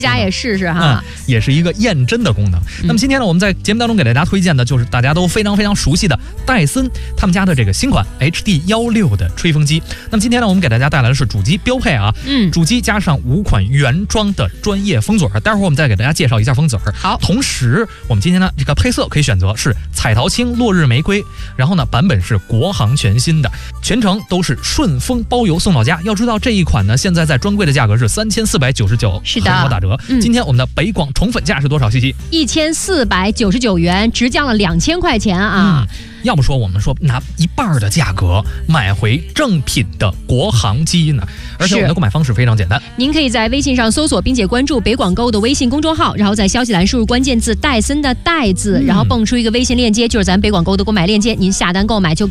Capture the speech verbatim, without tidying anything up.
大家也试试哈、 嗯，也是一个验真的功能。 嗯、 那么今天呢，我们在节目当中给大家推荐的就是大家都非常非常熟悉的戴森他们家的这个新款 H D 一六的吹风机。那么今天呢，我们给大家带来的是主机标配啊， 嗯， 主机加上五款原装的专业封嘴儿。待会儿我们再给大家介绍一下封嘴儿。 好， 同时我们今天呢这个配色可以选择是彩陶青、落日玫瑰，然后呢版本是国行全新的，全程都是顺丰包邮送到家。要知道这一款呢现在在专柜的价格是三千四百九十九， 是的， 很好打折。嗯、今天我们的北广宠粉价是多少？西西， 一千四百九十九元，直降了两千块钱啊！ 嗯，要不说我们说拿一半的价格买回正品的国行机呢？而且我们的购买方式非常简单， 您可以在微信上搜索并且关注北广购的微信公众号，然后在消息栏输入关键字戴森的戴字，然后蹦出一个微信链接，就是咱北广购的购买链接，您下单购买就